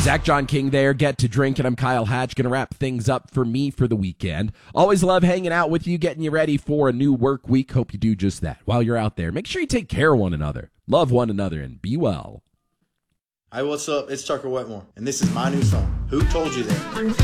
Zach John King there, Get to Drink, and I'm Kyle Hatch, going to wrap things up for me for the weekend. Always love hanging out with you, getting you ready for a new work week. Hope you do just that. While you're out there, make sure you take care of one another, love one another, and be well. Hey, what's up? It's Tucker Wetmore, and this is my new song, Who Told You That?